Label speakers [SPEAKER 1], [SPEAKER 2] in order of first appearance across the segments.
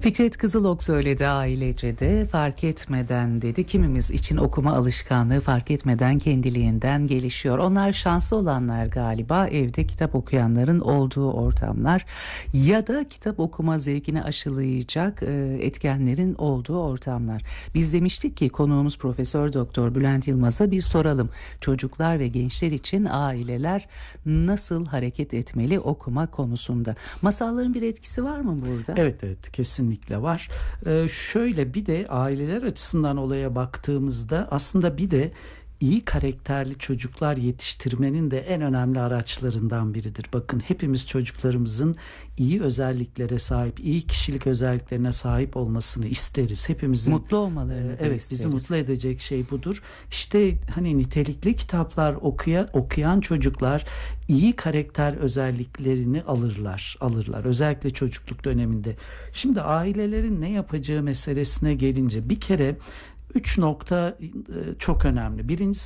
[SPEAKER 1] Fikret Kızılok söyledi, Ailece'de fark etmeden dedi. Kimimiz için okuma alışkanlığı fark etmeden kendiliğinden gelişiyor. Onlar şanslı olanlar galiba, evde kitap okuyanların olduğu ortamlar ya da kitap okuma zevkini aşılayacak etkenlerin olduğu ortamlar. Biz demiştik ki konuğumuz Profesör Doktor Bülent Yılmaz'a bir soralım. Çocuklar ve gençler için aileler nasıl hareket etmeli okuma konusunda? Masalların bir etkisi var mı burada?
[SPEAKER 2] Evet, kesinlikle var. Şöyle bir de aileler açısından olaya baktığımızda aslında bir de iyi karakterli çocuklar yetiştirmenin de en önemli araçlarından biridir. Bakın, hepimiz çocuklarımızın iyi özelliklere sahip, iyi kişilik özelliklerine sahip olmasını isteriz. Hepimizin
[SPEAKER 1] mutlu olmalarını
[SPEAKER 2] isteriz. Bizi mutlu edecek şey budur. İşte hani nitelikli kitaplar okuyan çocuklar iyi karakter özelliklerini alırlar. Özellikle çocukluk döneminde. Şimdi ailelerin ne yapacağı meselesine gelince bir kere 3 nokta çok önemli. Birincisi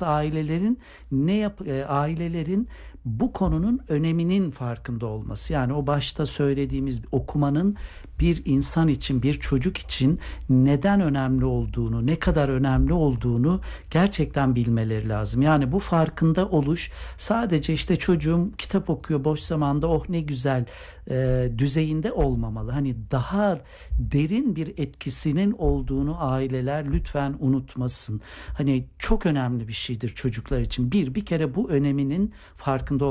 [SPEAKER 2] ailelerin bu konunun öneminin farkında olması. Yani o başta söylediğimiz okumanın bir insan için, bir çocuk için neden önemli olduğunu, ne kadar önemli olduğunu gerçekten bilmeleri lazım. Yani bu farkında oluş sadece işte çocuğum kitap okuyor boş zamanda, oh ne güzel düzeyinde olmamalı. Hani daha derin bir etkisinin olduğunu aileler lütfen unutmasın. Hani çok önemli bir şeydir çocuklar için. Bir kere bu öneminin farkında